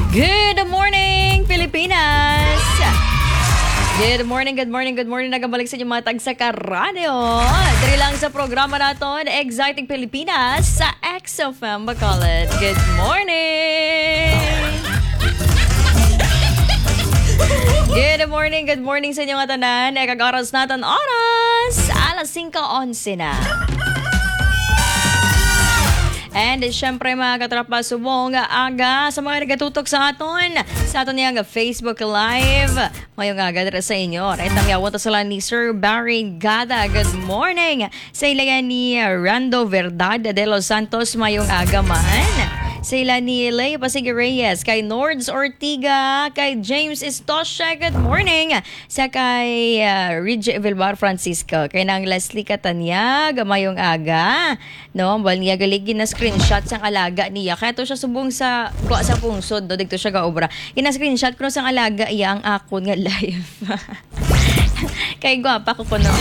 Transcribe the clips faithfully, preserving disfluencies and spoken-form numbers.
Good morning, Pilipinas! Good morning, good morning, good morning. Nagabalik sa inyo mga tagsa ka radio. Dali lang sa programa natin, Exciting Pilipinas sa X F M Bacolod. Good morning! Good morning, good morning sa inyo mga tanan. Ekag-oras natin oras, alas singko onse na. And syempre mga katrapa, subong aga sa mga nagatutok sa aton sa aton niyang Facebook Live ngayong aga dito sa inyo. Right, namiyawon to sila ni Sir Barry Gada. Good morning sa ilayan ni Rando Verdad de Los Santos mayong aga man. Sa ilan ni Leia Pasig Reyes, kay Nords Ortiga, kay James Estosha, good morning. Sa kay uh, Ridge Vilbar Francisco, kay nang Leslie Catanyag, mayong aga. No, bal niya galigin na screenshot sang alaga niya. Kaya to siya subong sa kuha sa pungsod, do dito siya gaobra. Ina screenshot ko sang alaga iya ang akon nga live. Kay gwapa ko kuno.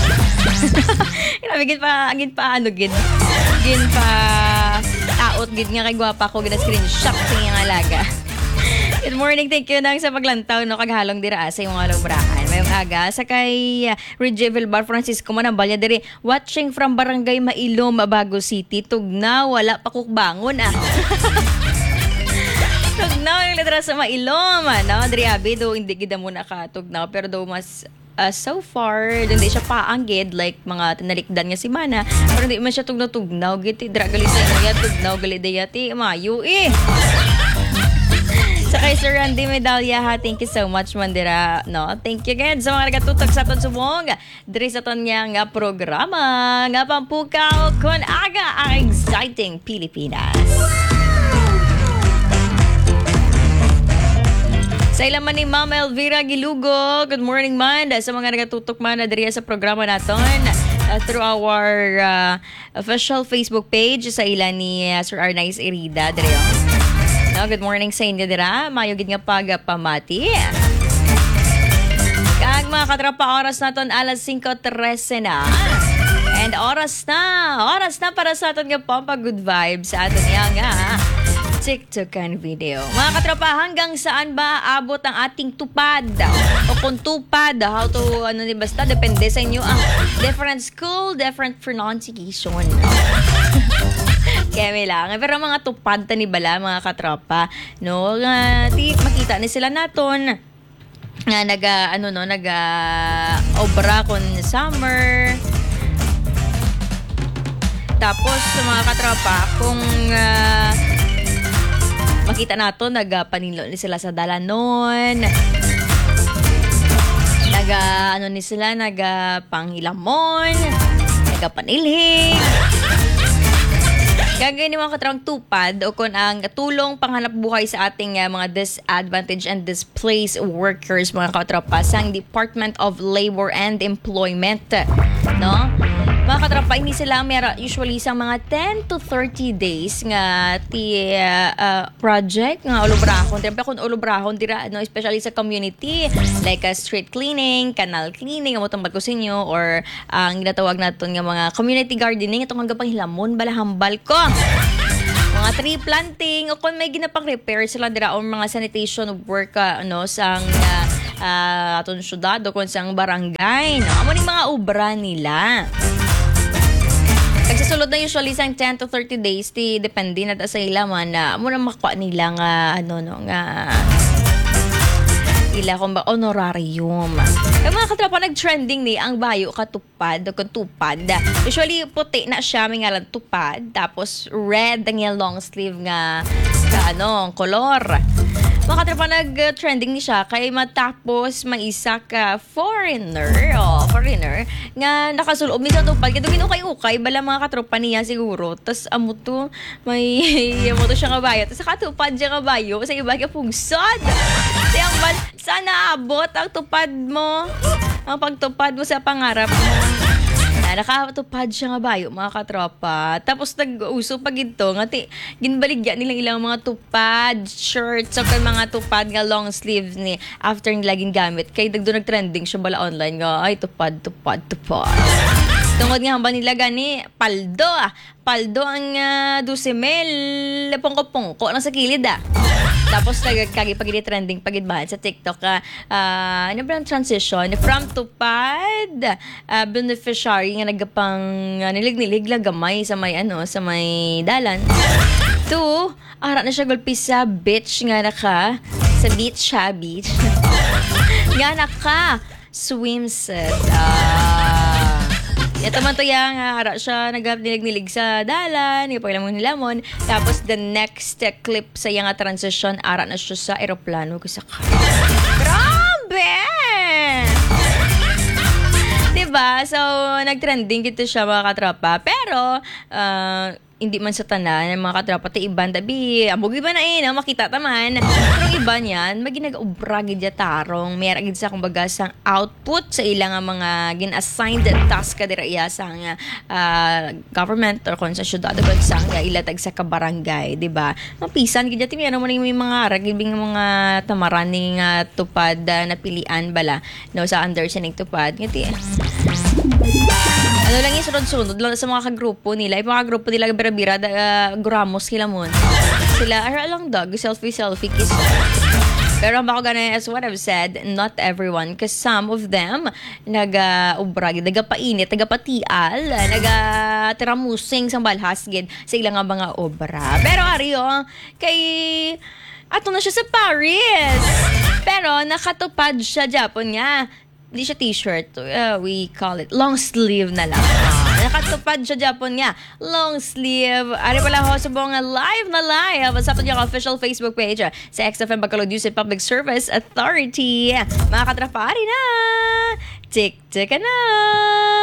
Ina gid pa agin pa ano gid. Gin pa taot gid nga kay gwapa ko gina screenshot sa iyang alaga. Good morning, thank you nang sa paglantaw no kaghalong dira sa imong alumbrahan. Mayong aga sa kay uh, Regivel Bar Francisco Manambalya diri watching from Barangay Mailom, Bago City. Tugnaw wala pa kuk bangon ah. Tugnaw yung letra sa Mailom, no? Diri abi do hindi gid mo nakatugnaw pero do mas Uh, so far, hindi siya paanggid like mga tinalikdan nga si Mana. Pero hindi man siya tugnaw-tugnaw. Giti, dragalit sa inyo yan. Tugnaw, galidayati. Mayo eh. Sa kay Sir Randy Medalya ha. Thank you so much, Mandira. No? Thank you again sa mga nagatutok sa aton sumong. Diri sa aton nga nga programa. Nga pampukaw kon aga ang Exciting Pilipinas. Sa ilaman ni Ma'am Elvira Gilugo, good morning man. Sa mga nagatutok man na diriya sa programa naton uh, through our uh, official Facebook page sa ilan ni uh, Sir Arnaiz Irida diriyo. No, good morning sa inyo dira. Mayo gid nga pagpamati. Kag mga katrapa oras naton alas singko trese na. And oras na, oras na para sa aton nga pampa good vibes sa aton nga TikTokan video. Mga katropa, hanggang saan ba abot ang ating tupad? O kung tupad, how to, ano ni basta, depende sa inyo ang different school, different pronunciation. Kaya may lang. Pero mga tupad ta ni bala, mga katropa, no? Uh, di, makita ni sila naton nga naga, ano no, naga obra kon summer. Tapos, mga katropa, kung uh, makita nato nagapanilo ni sila sa dalanon. Naga ano ni sila naga panghilamon, nagapanilhig. Gagawin ni mga katrang tupad o kung ang tulong panghanap buhay sa ating uh, mga disadvantaged and displaced workers, mga katropa sang Department of Labor and Employment, no? Mga katrapa, hindi sila mera usually sa mga ten to thirty days nga ti uh, uh, project nga ulubrahon. Pero kung ulubrahon dira no, especially sa community like a street cleaning, canal cleaning, amo tong bagkusinyo or ang uh, ginatawag naton nga mga community gardening itong hanggang panghilamon balahambal ko. Mga tree planting o kung may ginapang repair sila dira o mga sanitation work uh, ano sang uh, uh, aton syudad o kung sang barangay, no? Amo ni mga obra nila. Nagsasulod na usually sang ten to thirty days ti depende na sa ila man na mo na makuha nila nga ano no nga ila kung ba honorarium. Ang mga katrapa nag-trending ni ang bayo katupad o tupad. Usually puti na siya may ngalan tupad tapos red ang yung long sleeve nga sa ano color. Mga katrapa nag-trending ni siya kay matapos may isa ka foreigner oh, foreigner nga nakasulod minsan tupad kaya ginukay-ukay bala mga katropa niya siguro tas amo to may amo to siya kabayo tas katupad siya kabayo sa iba ka pungsod siyang bal sana abot ang tupad mo ang pagtupad mo sa pangarap mo. Na nakatupad siya nga bayo mga katropa. Tapos nag-uso pag ito nga ti ginbaligya nilang ilang mga tupad shirts o mga tupad nga long sleeves ni after nila gingamit kay dagdo nag-trending siya bala online nga ay tupad tupad tupad. Tungod nga ba nila gani, paldo ah. Paldo ang uh, dusimel, pongko-pongko lang sa kilid ah. Tapos nagkagi pag trending pagidbahan sa TikTok ka, uh, ano ba ang transition from tupad uh, beneficiary nga nagapang uh, nilig-nilig gamay sa may ano sa may dalan to ara na siya gulpi sa beach nga naka sa beach ha beach nga naka swimsuit ah ito man to yang uh, ara siya nagnilig-nilig sa dalan, ipaglamon-lamon. Tapos the next uh, clip sa yang uh, transition, ara na siya sa eroplano ko sa kaya. Grabe! Diba? So, nag-trending gito siya mga katropa. Pero, uh, hindi man sa tanan, mga katropa, ti iban, tabi, amog iba na eh, no? Makita taman. Pero iba niyan, maginag-ubra gid ya tarong, may ragid sa kumbaga sang output sa ilang mga gin-assigned task kadira iya sang uh, government or kung sa syudad o sang ilatag sa kabarangay, di ba? Mapisan gid ti meron mo ning may mga ragid bing mga tamaraning uh, tupad uh, na pilian bala no sa under sining tupad ngiti. Ano lang yung sunod-sunod lang sa mga kagrupo nila. Yung mga grupo nila bira-bira, uh, gramos sila mo. Sila, ara lang dog, selfie-selfie, kiss. Pero ang bako ganun, as what I've said, not everyone. Because some of them, nag-ubrag, uh, nag-painit, nag-patial, nag-tiramusing sa balhasgid sa ilang nga mga obra. Pero ari, oh, kay... ato na siya sa Paris. Pero nakatupad siya Japon nga. Hindi siya t-shirt. Uh, we call it long sleeve na lang. Uh, nakatupad siya Japon nga. Long sleeve. Ari pala ho sa buong live na live. Sa atin yung official Facebook page uh, sa X F M Bacolod Youth Public Service Authority. Mga katrapa, ari na! Tik-tik na!